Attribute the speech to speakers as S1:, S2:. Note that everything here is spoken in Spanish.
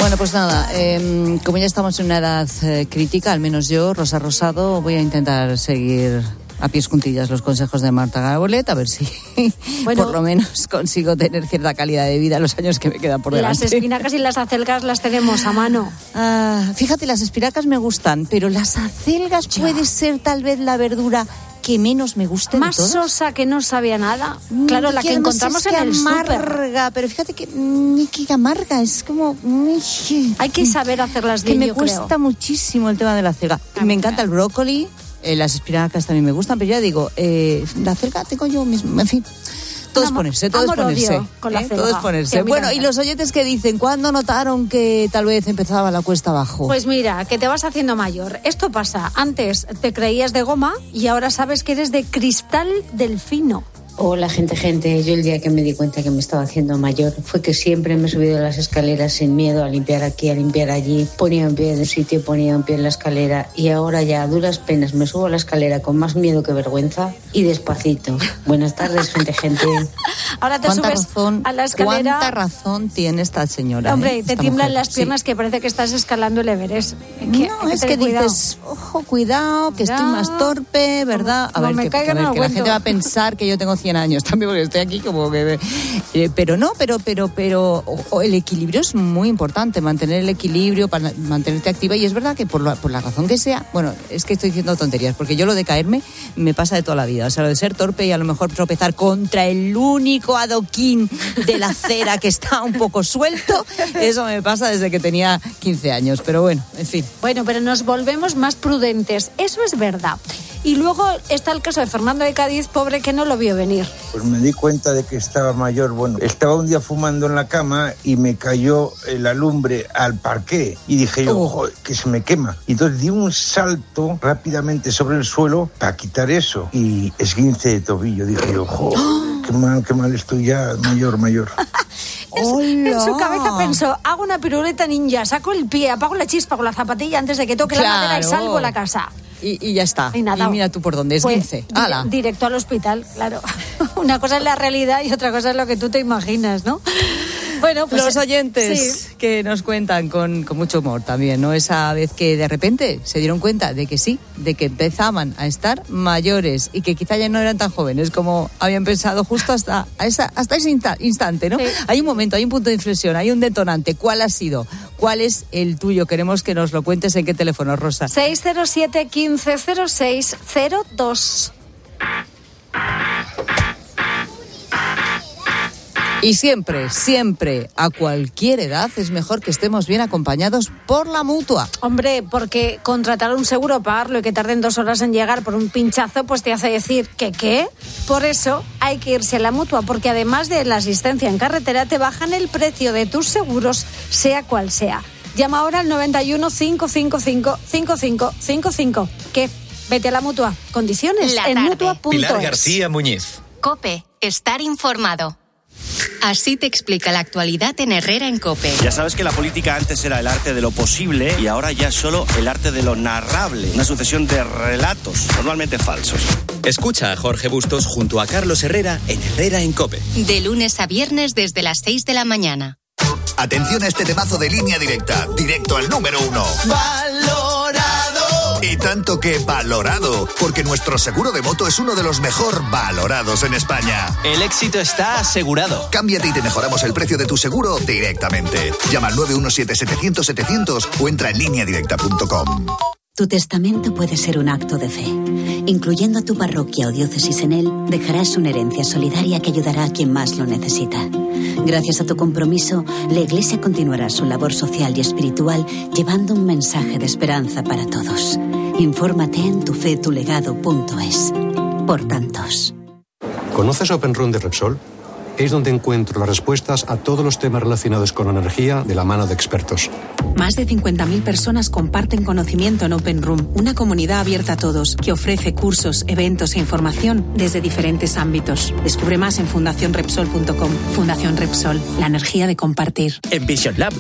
S1: Bueno, pues nada, como ya estamos en una edad crítica, al menos yo, Rosa Rosado, voy a intentar seguir a pies juntillas los consejos de Marta Garbolet, a ver si por lo menos consigo tener cierta calidad de vida los años que me quedan por delante.
S2: Las espinacas y las acelgas las tenemos a mano.
S1: Fíjate, las espinacas me gustan, pero las acelgas puede ser tal vez la verdura que menos me guste
S2: más
S1: de todas.
S2: Sosa, que no sabía nada. Claro, la que encontramos en el súper.
S1: Amarga, pero fíjate que amarga, es como...
S2: Hay que saber hacerlas bien,
S1: que me cuesta muchísimo el tema de la acelga. Me encanta el brócoli, las espinacas también me gustan, pero ya digo, la acelga tengo yo mismo, en fin. Todo es ponerse. Todo es ponerse. Bueno, y los oyentes que dicen, ¿cuándo notaron que tal vez empezaba la cuesta abajo?
S2: Pues mira, que te vas haciendo mayor. Esto pasa. Antes te creías de goma y ahora sabes que eres de cristal delfino.
S3: Hola, gente. Yo el día que me di cuenta que me estaba haciendo mayor fue que siempre me he subido a las escaleras sin miedo, a limpiar aquí, a limpiar allí. Ponía un pie en un sitio, ponía un pie en la escalera y ahora ya a duras penas me subo a la escalera con más miedo que vergüenza y despacito. Buenas tardes, gente.
S2: Ahora te subes a la escalera.
S1: ¿Cuánta razón tiene esta señora?
S2: Hombre, te tiemblan las piernas, que parece que estás escalando el Everest.
S1: Es que dices, ojo, cuidado, que estoy más torpe, ¿verdad? A ver, que la gente va a pensar que yo tengo 100 años también, porque estoy aquí como que... pero el equilibrio es muy importante, mantener el equilibrio para mantenerte activa, y es verdad que por la razón que sea, bueno, es que estoy diciendo tonterías, porque yo lo de caerme me pasa de toda la vida, o sea, lo de ser torpe y a lo mejor tropezar contra el único adoquín de la acera que está un poco suelto, eso me pasa desde que tenía 15 años, pero bueno, en fin.
S2: Bueno, pero nos volvemos más prudentes, eso es verdad. Y luego está el caso de Fernando de Cádiz, pobre, que no lo vio venir.
S4: Pues me di cuenta de que estaba mayor. Bueno, estaba un día fumando en la cama y me cayó la lumbre al parqué. Y dije yo, ojo, que se me quema. Y entonces di un salto rápidamente sobre el suelo para quitar eso. Y esguince de tobillo. Dije yo, ojo, qué mal estoy ya, mayor.
S2: En su cabeza pensó, hago una piruleta ninja, saco el pie, apago la chispa con la zapatilla antes de que toque la madera y salvo la casa.
S1: Y ya está. Y mira tú por dónde, esguince.
S2: Directo al hospital, claro. Una cosa es la realidad y otra cosa es lo que tú te imaginas, ¿no? Bueno, pues
S1: los oyentes que nos cuentan con mucho humor también, ¿no? Esa vez que de repente se dieron cuenta de que sí, de que empezaban a estar mayores y que quizá ya no eran tan jóvenes como habían pensado justo hasta ese instante, ¿no? Sí. Hay un momento, hay un punto de inflexión, hay un detonante. ¿Cuál ha sido? ¿Cuál es el tuyo? Queremos que nos lo cuentes. ¿En qué teléfono, Rosa?
S2: 607 15 06 02.
S1: Y siempre, a cualquier edad, es mejor que estemos bien acompañados por la Mutua.
S2: Hombre, porque contratar un seguro, pagarlo y que tarden 2 horas en llegar por un pinchazo, pues te hace decir que ¿qué? Por eso hay que irse a la Mutua, porque además de la asistencia en carretera, te bajan el precio de tus seguros, sea cual sea. Llama ahora al 91 555 5555. ¿Qué? Vete a la Mutua. Condiciones en mutua.es.
S5: Pilar García Muñiz.
S6: COPE. Estar informado. Así te explica la actualidad en Herrera en COPE.
S7: Ya sabes que la política antes era el arte de lo posible y ahora ya es solo el arte de lo narrable. Una sucesión de relatos, normalmente falsos.
S5: Escucha a Jorge Bustos junto a Carlos Herrera en Herrera en COPE.
S6: De lunes a viernes desde las 6 de la mañana.
S8: Atención a este temazo de Línea Directa, directo al número 1. ¡Valorado! Y tanto que valorado, porque nuestro seguro de moto es uno de los mejor valorados en España.
S7: El éxito está asegurado.
S8: Cámbiate y te mejoramos el precio de tu seguro directamente. Llama al 917-700-700 o entra en lineadirecta.com.
S9: Tu testamento puede ser un acto de fe. Incluyendo a tu parroquia o diócesis en él, dejarás una herencia solidaria que ayudará a quien más lo necesita. Gracias a tu compromiso, la Iglesia continuará su labor social y espiritual llevando un mensaje de esperanza para todos. Infórmate en tufetulegado.es. Por tantos.
S10: ¿Conoces Open Room de Repsol? Es donde encuentro las respuestas a todos los temas relacionados con la energía de la mano de expertos.
S11: Más de 50.000 personas comparten conocimiento en Open Room, una comunidad abierta a todos que ofrece cursos, eventos e información desde diferentes ámbitos. Descubre más en fundacionrepsol.com. Fundación Repsol, la energía de compartir.
S12: En Vision Lab